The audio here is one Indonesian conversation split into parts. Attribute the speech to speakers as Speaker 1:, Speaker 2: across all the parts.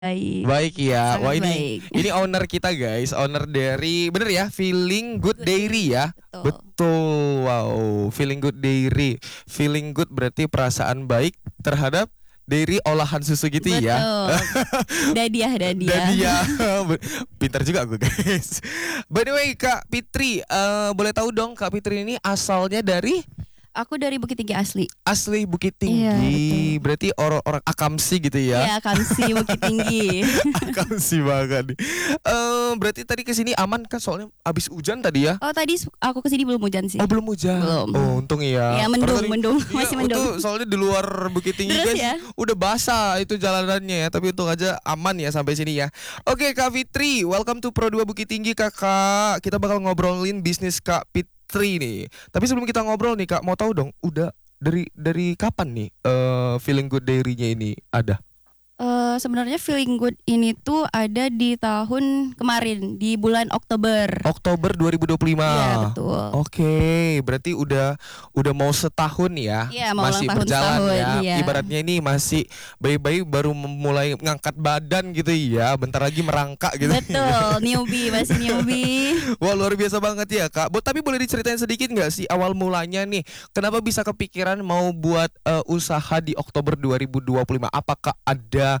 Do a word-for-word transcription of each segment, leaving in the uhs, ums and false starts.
Speaker 1: Baik,
Speaker 2: Baik ya.
Speaker 1: sangat
Speaker 2: Wah ini
Speaker 1: baik.
Speaker 2: ini owner kita guys, owner dari bener ya, Feeling Good
Speaker 1: Good
Speaker 2: Dairy
Speaker 1: Dairy,
Speaker 2: ya.
Speaker 1: betul.
Speaker 2: Betul. Wow, Feeling Good Dairy. Feeling good berarti perasaan baik terhadap dairy olahan susu gitu ya.
Speaker 1: Betul. Dadiah, dadiah.
Speaker 2: Dadiah. Pintar juga aku guys. By the way Kak Fitri, eh, boleh tahu dong Kak Fitri ini asalnya dari
Speaker 1: Aku dari Bukit Tinggi asli.
Speaker 2: asli Bukit
Speaker 1: Iya,
Speaker 2: Tinggi.
Speaker 1: betul.
Speaker 2: Berarti orang-orang Akamsi gitu ya.
Speaker 1: Iya, Kamsi Bukit Tinggi.
Speaker 2: Akamsi banget nih. Eh, berarti tadi kesini aman kan soalnya abis hujan tadi ya.
Speaker 1: Oh, tadi aku kesini belum hujan sih.
Speaker 2: Oh belum hujan.
Speaker 1: Belum.
Speaker 2: Oh untung ya.
Speaker 1: Ya,
Speaker 2: Karena
Speaker 1: mendung,
Speaker 2: tadi-
Speaker 1: mendung.
Speaker 2: iya,
Speaker 1: Masih mendung.
Speaker 2: Itu soalnya di luar Bukit Tinggi
Speaker 1: Terus
Speaker 2: guys
Speaker 1: ya?
Speaker 2: udah basah itu jalanannya ya. Tapi untung aja aman ya sampai sini ya. Oke Kak Fitri, welcome to Pro dua Bukit Tinggi Kakak. Kita bakal ngobrolin bisnis Kak Fitri nih. Tapi sebelum kita ngobrol nih Kak, mau tahu dong udah dari dari kapan nih eh, Feeling Good Dairy-nya ini ada?
Speaker 1: Eh, sebenarnya Feeling Good ini tuh ada di tahun kemarin di bulan Oktober.
Speaker 2: Oktober dua ribu dua puluh lima.
Speaker 1: Iya, betul.
Speaker 2: Oke, berarti udah udah mau setahun ya.
Speaker 1: Iya, mau
Speaker 2: masih
Speaker 1: ulang tahun
Speaker 2: berjalan
Speaker 1: setahun,
Speaker 2: ya.
Speaker 1: iya.
Speaker 2: Ibaratnya ini masih bayi-bayi baru mulai ngangkat badan gitu ya. Bentar lagi merangkak gitu.
Speaker 1: Betul, newbie, masih newbie.
Speaker 2: Wah, luar biasa banget ya, Kak. Bo, tapi boleh diceritain sedikit nggak sih awal mulanya nih? Kenapa bisa kepikiran mau buat eh, usaha di Oktober dua ribu dua puluh lima? Apakah ada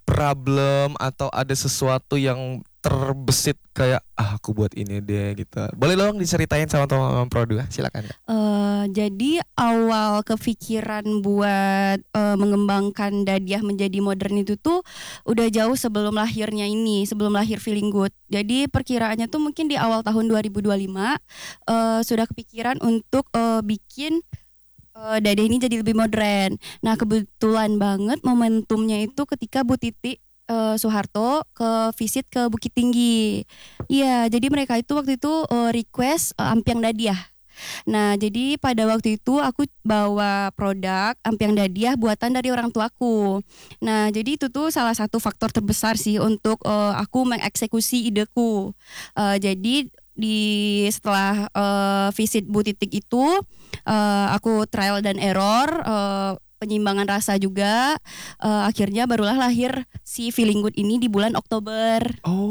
Speaker 2: problem atau ada sesuatu yang terbesit kayak ah aku buat ini deh gitu. Boleh dong diceritain sama teman-teman Pro dua, silakan Kak.
Speaker 1: Eh, jadi awal kepikiran buat eh, mengembangkan Dadiah menjadi modern itu tuh udah jauh sebelum lahirnya ini, sebelum lahir Feeling Good. Jadi perkiraannya tuh mungkin di awal tahun dua ribu dua puluh lima eh, sudah kepikiran untuk eh, bikin eh, Dadiah ini jadi lebih modern. Nah kebetulan banget momentumnya itu ketika Bu Titi eh, Soeharto ke visit ke Bukit Tinggi. Iya, jadi mereka itu waktu itu eh, request eh, ampiang Dadiah. Nah, jadi pada waktu itu aku bawa produk ampiang Dadiah buatan dari orang tuaku. Nah, jadi itu tuh salah satu faktor terbesar sih untuk eh, aku mengeksekusi ideku. Eh, jadi di setelah eh, visit Bu Titik itu eh, aku trial dan error, eh, penyimbangan rasa juga, eh, akhirnya barulah lahir si Feeling Good ini di bulan Oktober.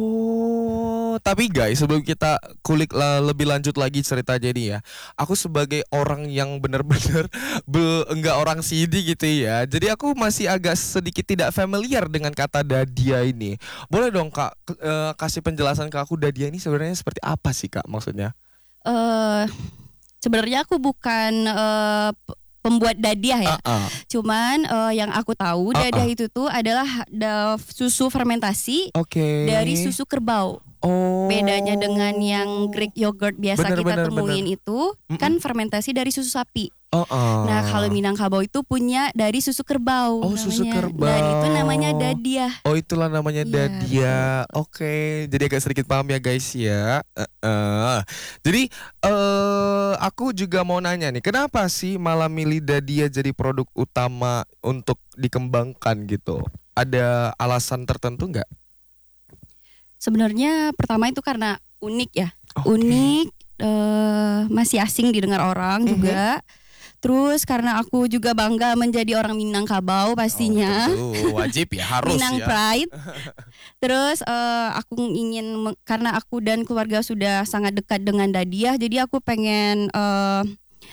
Speaker 2: Oh, tapi guys sebelum kita kulik la- lebih lanjut lagi ceritanya ini ya. Aku sebagai orang yang benar-benar be- enggak orang Sidi gitu ya. Jadi aku masih agak sedikit tidak familiar dengan kata Dadia ini. Boleh dong Kak ke- eh, kasih penjelasan ke aku Dadia ini sebenarnya seperti apa sih Kak maksudnya?
Speaker 1: Eh sebenarnya aku bukan eh, p- pembuat dadiah ya.
Speaker 2: Ah, ah.
Speaker 1: Cuman eh, yang aku tahu
Speaker 2: Ah,
Speaker 1: dadiah
Speaker 2: ah.
Speaker 1: itu tuh adalah da- susu fermentasi
Speaker 2: Oke.
Speaker 1: dari susu kerbau.
Speaker 2: Oh.
Speaker 1: Bedanya dengan yang Greek yogurt biasa
Speaker 2: Bener,
Speaker 1: kita
Speaker 2: bener,
Speaker 1: temuin itu kan fermentasi dari susu sapi.
Speaker 2: Oh, oh.
Speaker 1: Nah, kalau Minangkabau itu punya dari susu kerbau
Speaker 2: Oh, susu
Speaker 1: namanya.
Speaker 2: kerbau.
Speaker 1: Dan itu namanya dadiah.
Speaker 2: Oh itulah namanya
Speaker 1: Iya,
Speaker 2: Dadia. Oke, jadi agak sedikit paham ya guys ya. Eh, eh. Jadi eh aku juga mau nanya nih, kenapa sih malah milih Dadia jadi produk utama untuk dikembangkan gitu? Ada alasan tertentu nggak?
Speaker 1: Sebenarnya pertama itu karena unik ya.
Speaker 2: Oke.
Speaker 1: Unik, eh, masih asing didengar orang
Speaker 2: Mhm.
Speaker 1: juga. Terus karena aku juga bangga menjadi orang Minangkabau pastinya.
Speaker 2: Oh, tentu. Wajib ya, harus
Speaker 1: Minang
Speaker 2: ya.
Speaker 1: Pride. Terus eh, aku ingin me- karena aku dan keluarga sudah sangat dekat dengan Dadiah, jadi aku pengen eh,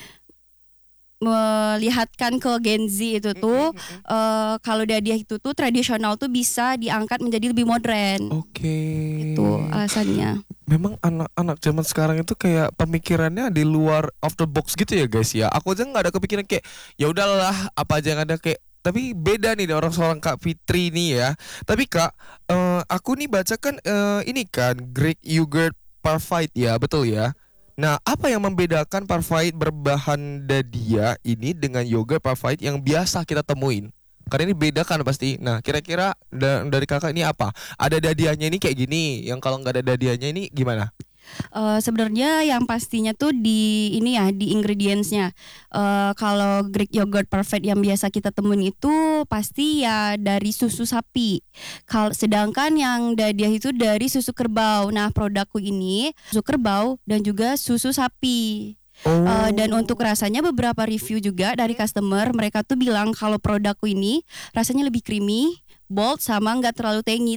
Speaker 1: melihatkan ke Gen Z itu tuh eh, kalau Dadiah itu tuh tradisional tuh bisa diangkat menjadi lebih modern.
Speaker 2: Oke.
Speaker 1: Itu alasannya.
Speaker 2: Memang anak-anak zaman sekarang itu kayak pemikirannya di luar of the box gitu ya guys ya. Aku aja nggak ada kepikiran kayak ya udahlah apa aja yang ada kayak. Tapi beda nih dari orang seorang Kak Fitri nih ya. Tapi Kak, eh, aku nih baca kan eh, ini kan Greek yogurt parfait ya, betul ya. Nah, apa yang membedakan parfait berbahan Dadia ini dengan yogurt parfait yang biasa kita temuin? Karena ini beda kan pasti. Nah, kira-kira da- dari kakak ini apa? Ada dadiahnya ini kayak gini, yang kalau nggak ada dadiahnya ini gimana?
Speaker 1: Eh, sebenarnya yang pastinya tuh di ini ya di ingredientsnya. Eh, kalau Greek yogurt perfect yang biasa kita temuin itu pasti ya dari susu sapi. Kalau sedangkan yang Dadiah itu dari susu kerbau. Nah produkku ini susu kerbau dan juga susu sapi.
Speaker 2: Oh.
Speaker 1: Eh, dan untuk rasanya beberapa review juga dari customer mereka tuh bilang kalau produkku ini rasanya lebih creamy, bold sama nggak terlalu tangy.